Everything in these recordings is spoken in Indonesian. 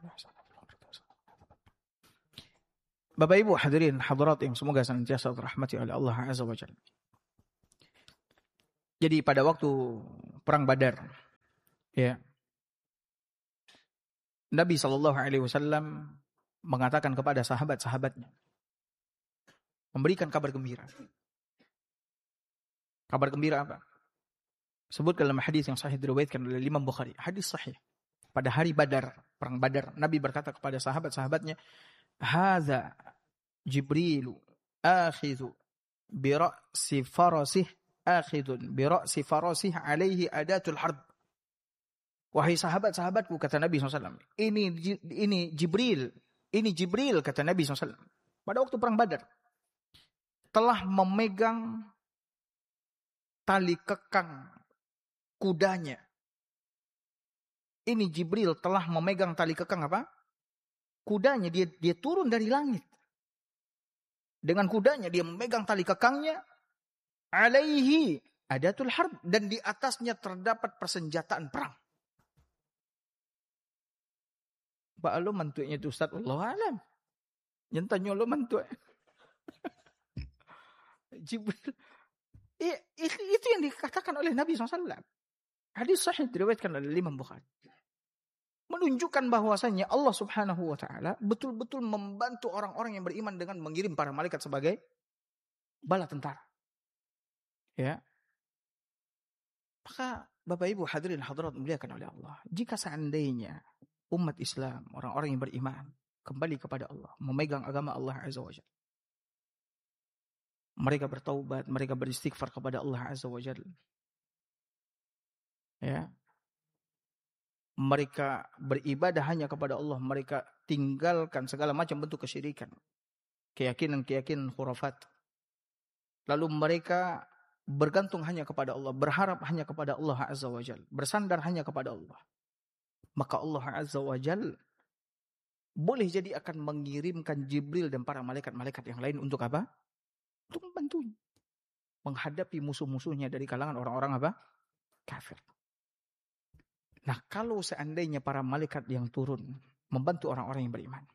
Bapak Ibu hadirin hadirat yang semoga senantiasa dirahmati oleh Allah Azza wa Jalla. Jadi pada waktu perang Badar, ya, Nabi Shallallahu Alaihi Wasallam mengatakan kepada sahabat-sahabatnya, memberikan kabar gembira. Kabar gembira apa? Sebut dalam hadis yang sahih diriwayatkan oleh Imam Bukhari, hadis sahih. Pada hari Badar, perang Badar, Nabi berkata kepada sahabat-sahabatnya, "Hadza Jibril akhidhu bi ra'si farasih akhidun bi ra'si farasih alaihi adatul harb." Wahai sahabat-sahabatku, kata Nabi SAW, ini Jibril, kata Nabi SAW. Pada waktu perang Badar, telah memegang tali kekang kudanya. Ini Jibril telah memegang tali kekang apa? Kudanya, dia turun dari langit. Dengan kudanya dia memegang tali kekangnya. Alaihi adatul harb, dan di atasnya terdapat persenjataan perang. Pak lo mantunya itu Ustaz, Allah alam. Nyentanya lo mantu. Jibril. Itu yang dikatakan oleh Nabi SAW. Hadis sahih diriwayatkan oleh Imam Bukhari. Menunjukkan bahwasanya Allah Subhanahu wa taala betul-betul membantu orang-orang yang beriman dengan mengirim para malaikat sebagai bala tentara. Ya. Maka Bapak Ibu hadirin hadirat muliakan oleh Allah, jika seandainya umat Islam, orang-orang yang beriman kembali kepada Allah, memegang agama Allah Azza wa Jalla, mereka bertaubat, mereka beristighfar kepada Allah Azza wa Jalla, ya, mereka beribadah hanya kepada Allah, mereka tinggalkan segala macam bentuk kesyirikan, keyakinan-keyakinan khurafat. Lalu mereka bergantung hanya kepada Allah, berharap hanya kepada Allah Azza wa Jalla, bersandar hanya kepada Allah. Maka Allah Azza wa Jalla boleh jadi akan mengirimkan Jibril dan para malaikat-malaikat yang lain untuk apa? Untuk membantu menghadapi musuh-musuhnya dari kalangan orang-orang apa? Kafir. Nah, kalau seandainya para malaikat yang turun membantu orang-orang yang beriman,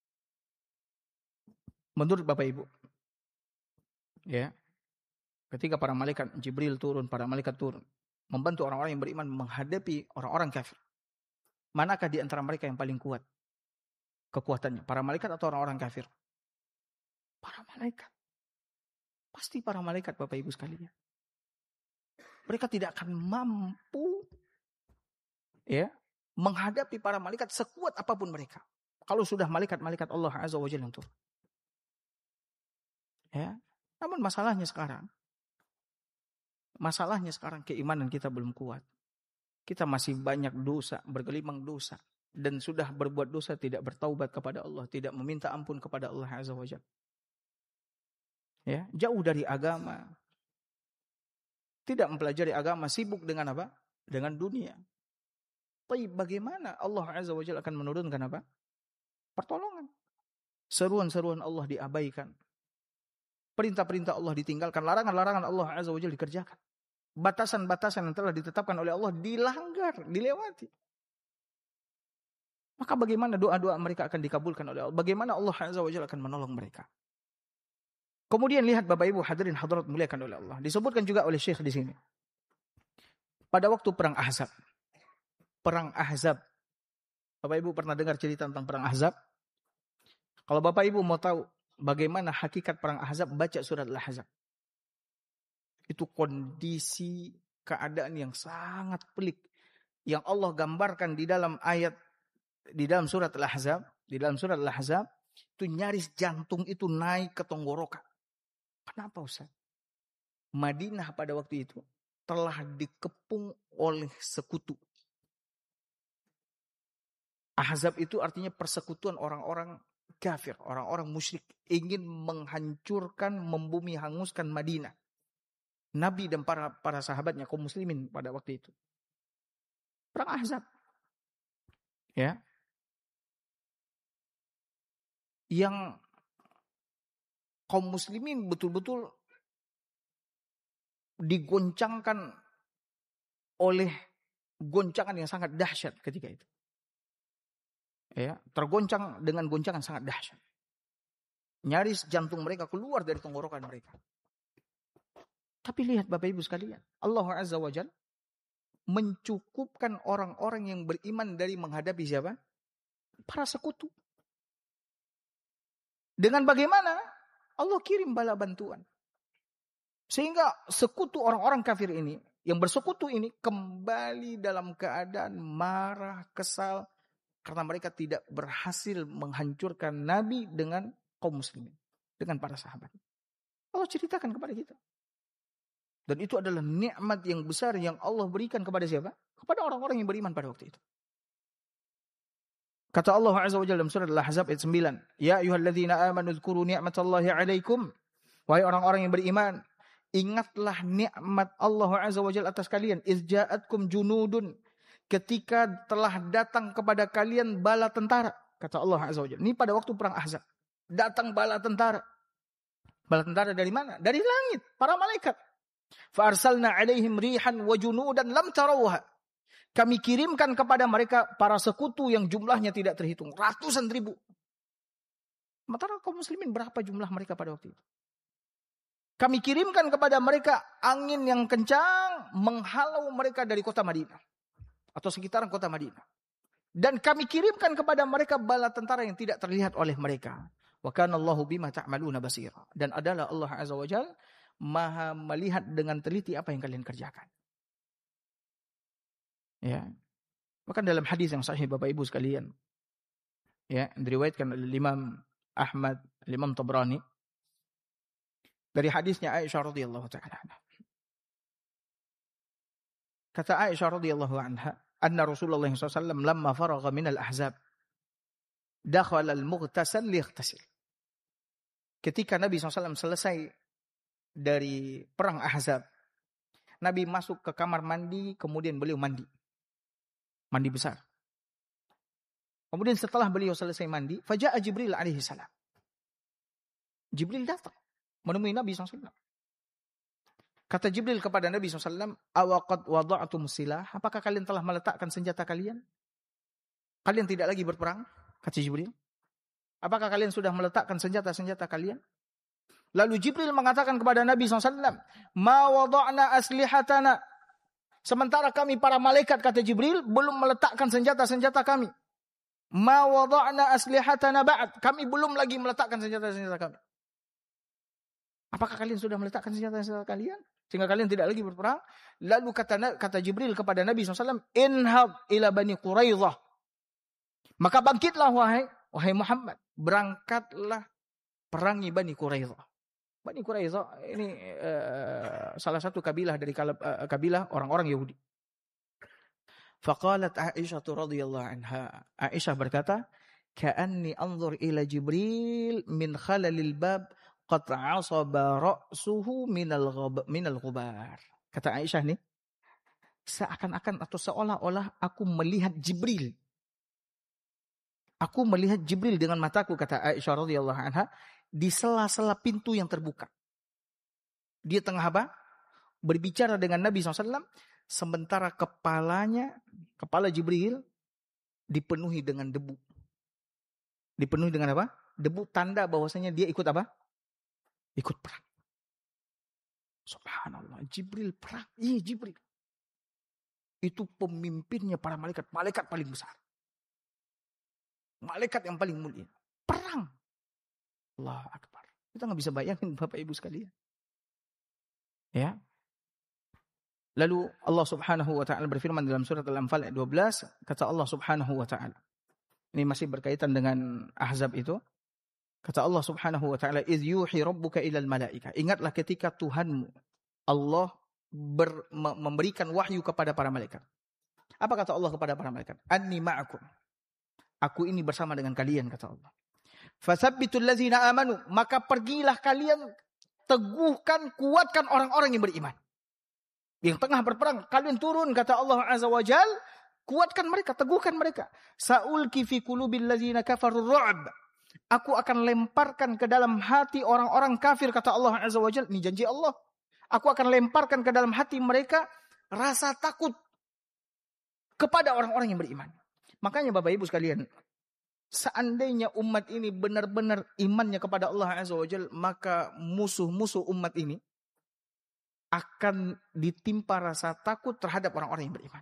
menurut Bapak Ibu, ya, ketika para malaikat Jibril turun, para malaikat turun membantu orang-orang yang beriman menghadapi orang-orang kafir, manakah di antara mereka yang paling kuat kekuatannya? Para malaikat atau orang-orang kafir? Para malaikat. Pasti para malaikat, Bapak Ibu sekalian. Mereka tidak akan mampu, ya, menghadapi para malaikat sekuat apapun mereka. Kalau sudah malaikat-malaikat Allah Azza wa Jalla yang turun. Ya. Namun masalahnya sekarang keimanan kita belum kuat. Kita masih banyak dosa, bergelimang dosa, dan sudah berbuat dosa tidak bertaubat kepada Allah, tidak meminta ampun kepada Allah Azza wa Jalla. Ya, jauh dari agama. Tidak mempelajari agama, sibuk dengan apa? Dengan dunia. Tapi bagaimana Allah Azza wa Jalla akan menurunkan apa? Pertolongan. Seruan-seruan Allah diabaikan. Perintah-perintah Allah ditinggalkan. Larangan-larangan Allah Azza wa Jalla dikerjakan. Batasan-batasan yang telah ditetapkan oleh Allah dilanggar, dilewati. Maka bagaimana doa-doa mereka akan dikabulkan oleh Allah? Bagaimana Allah Azza wa Jalla akan menolong mereka? Kemudian lihat Bapak Ibu hadirin hadirat muliakan oleh Allah. Disebutkan juga oleh Syekh di sini. Pada waktu perang Ahzab. Perang Ahzab. Bapak Ibu pernah dengar cerita tentang perang Ahzab? Kalau Bapak Ibu mau tahu bagaimana hakikat perang Ahzab, baca surat Al-Ahzab. Itu kondisi keadaan yang sangat pelik yang Allah gambarkan di dalam ayat, di dalam surat Al-Ahzab. Di dalam surat Al-Ahzab itu nyaris jantung itu naik ke tenggorokan. Kenapa Ustaz? Madinah pada waktu itu telah dikepung oleh sekutu. Ahzab itu artinya persekutuan orang-orang kafir, orang-orang musyrik, ingin menghancurkan, membumi hanguskan Madinah. Nabi dan para sahabatnya, kaum muslimin pada waktu itu. Perang Ahzab. Ya. Yang kaum muslimin betul-betul digoncangkan oleh goncangan yang sangat dahsyat ketika itu. Ya, tergoncang dengan goncangan sangat dahsyat. Nyaris jantung mereka keluar dari tenggorokan mereka. Tapi lihat Bapak Ibu sekalian, Allah Azza wa Jalla mencukupkan orang-orang yang beriman dari menghadapi siapa? Para sekutu. Dengan bagaimana? Allah kirim bala bantuan. Sehingga sekutu orang-orang kafir ini, yang bersekutu ini kembali dalam keadaan marah, kesal, karena mereka tidak berhasil menghancurkan Nabi dengan kaum muslimin, dengan para sahabat. Allah ceritakan kepada kita. Dan itu adalah nikmat yang besar yang Allah berikan kepada siapa? Kepada orang-orang yang beriman pada waktu itu. Kata Allah Azza wa Jalla dalam surah Al-Ahzab ayat 9, "Ya ayyuhalladzina amanu dzkuru ni'matallahi 'alaikum." Wahai orang-orang yang beriman, ingatlah nikmat Allah Azza wa Jalla atas kalian. "Idz ja'atkum junudun." Ketika telah datang kepada kalian bala tentara, kata Allah Azza wa Jalla. Ini pada waktu perang Ahzab. Datang bala tentara. Bala tentara dari mana? Dari langit, para malaikat. Fa arsalna 'alaihim rihan wa junudan lam tarawha. Kami kirimkan kepada mereka para sekutu yang jumlahnya tidak terhitung, ratusan ribu. Sementara kaum muslimin berapa jumlah mereka pada waktu itu? Kami kirimkan kepada mereka angin yang kencang menghalau mereka dari kota Madinah atau sekitaran kota Madinah. Dan kami kirimkan kepada mereka bala tentara yang tidak terlihat oleh mereka. Wa kana Allahu bima ta'maluna basira. Dan adalah Allah Azza wa Jalla Maha melihat dengan teliti apa yang kalian kerjakan. Ya. Maka dalam hadis yang sahih Bapak Ibu sekalian, ya, diriwayatkan oleh Imam Ahmad, Imam Tabrani, dari hadisnya Aisyah radhiyallahu taala anha. Kata Aisyah radhiyallahu anha, anna Rasulullah sallallahu alaihi wasallam lamma faragha min al-ahzab dakhala al-mughtasal liyaghtasil. Ketika Nabi SAW selesai dari perang Ahzab, Nabi masuk ke kamar mandi, kemudian beliau mandi. Mandi besar. Kemudian setelah beliau selesai mandi, faja'a Jibril alaihi salam. Jibril datang menemui Nabi SAW. Kata Jibril kepada Nabi SAW, awaqad wada'atum silah, apakah kalian telah meletakkan senjata kalian? Kalian tidak lagi berperang? Kata Jibril. Apakah kalian sudah meletakkan senjata-senjata kalian? Lalu Jibril mengatakan kepada Nabi SAW, ma wada'na aslihatana. Sementara kami para malaikat, kata Jibril, belum meletakkan senjata-senjata kami. Ma wada'na aslihatana ba'd. Kami belum lagi meletakkan senjata-senjata kami. Apakah kalian sudah meletakkan senjata-senjata kalian? Sehingga kalian tidak lagi berperang? Lalu kata Jibril kepada Nabi SAW, inhab ila Bani Quraidah. Maka bangkitlah wahai Muhammad. Berangkatlah perangi Bani Quraidah. Bani Quraidah ini salah satu kabilah dari kabilah orang-orang Yahudi. Faqalat Aisyah radhiyallahu anha. Aisyah berkata, ka'anni anzur ila Jibril min khalalil bab qad 'asaba ra'suhu minal ghubar. Kata Aisyah nih, seakan-akan atau seolah-olah aku melihat Jibril. Aku melihat Jibril dengan mataku, kata Aisyah radhiyallahu anha, di sela-sela pintu yang terbuka. Dia tengah apa? Berbicara dengan Nabi SAW, sementara kepala Jibril dipenuhi dengan debu. Dipenuhi dengan apa? Debu, tanda bahwasanya dia ikut apa? Ikut perang. Subhanallah, Jibril perang. Iya, Jibril. Itu pemimpinnya para malaikat. Malaikat paling besar. Malaikat yang paling mulia. Perang. Allah Akbar. Kita nggak bisa bayangin Bapak Ibu sekalian. Ya. Lalu Allah Subhanahu wa taala berfirman dalam surat Al-Anfal ayat 12, kata Allah Subhanahu wa taala. Ini masih berkaitan dengan Ahzab itu. Kata Allah Subhanahu wa taala, "Idz yuhi rabbuka ilal malaika." Ingatlah ketika Tuhanmu Allah memberikan wahyu kepada para malaikat. Apa kata Allah kepada para malaikat? Anni ma'akum. Aku ini bersama dengan kalian, kata Allah. Fasabbitul ladzina amanu, maka pergilah kalian teguhkan, kuatkan orang-orang yang beriman. Yang tengah berperang, kalian turun, kata Allah Azza wa Jal, kuatkan mereka, teguhkan mereka. Sa'ulki fi qulubil ladzina kafarur ru'b. Aku akan lemparkan ke dalam hati orang-orang kafir, kata Allah Azza wa Jal. Ini janji Allah. Aku akan lemparkan ke dalam hati mereka rasa takut kepada orang-orang yang beriman. Makanya Bapak Ibu sekalian, Seandainya umat ini benar-benar imannya kepada Allah Azza wa Jalla, maka musuh-musuh umat ini akan ditimpa rasa takut terhadap orang-orang yang beriman.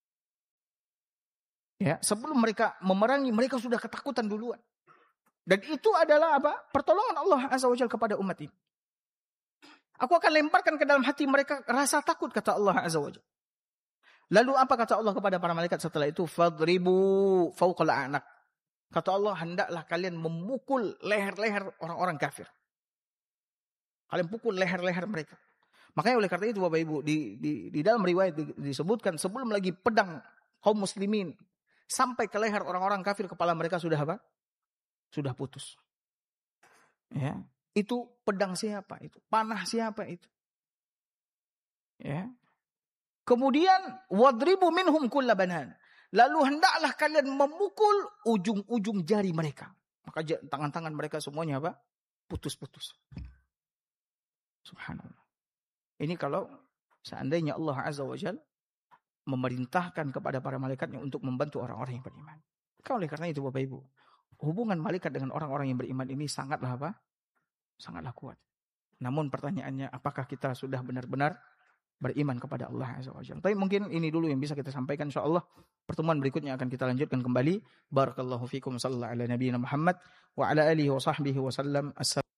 Ya, sebelum mereka memerangi, mereka sudah ketakutan duluan. Dan itu adalah apa? Pertolongan Allah Azza wa Jalla kepada umat ini. Aku akan lemparkan ke dalam hati mereka rasa takut, kata Allah Azza wa Jalla. Lalu apa kata Allah kepada para malaikat setelah itu? Fadribu fawqal a'naq. Kata Allah, hendaklah kalian memukul leher-leher orang-orang kafir. Kalian pukul leher-leher mereka. Makanya oleh karena itu Bapak Ibu, di dalam riwayat disebutkan, sebelum lagi pedang kaum muslimin sampai ke leher orang-orang kafir, kepala mereka sudah apa? Sudah putus. Ya, itu pedang siapa itu? Panah siapa itu? Ya. Kemudian wadribu minhum kullabanan. Lalu hendaklah kalian memukul ujung-ujung jari mereka. Maka tangan-tangan mereka semuanya apa? Putus-putus. Subhanallah. Ini kalau seandainya Allah Azza wa Jalla memerintahkan kepada para malaikatnya untuk membantu orang-orang yang beriman. Maka oleh karena itu Bapak Ibu, hubungan malaikat dengan orang-orang yang beriman ini sangatlah apa? Sangatlah kuat. Namun pertanyaannya, apakah kita sudah benar-benar beriman kepada Allah Azza wa Jalla? Tapi mungkin ini dulu yang bisa kita sampaikan, insyaallah. Pertemuan berikutnya akan kita lanjutkan kembali. Barakallahu fikum, sallallahu ala nabiyina Muhammad wa ala alihi wa sahbihi wa sallam.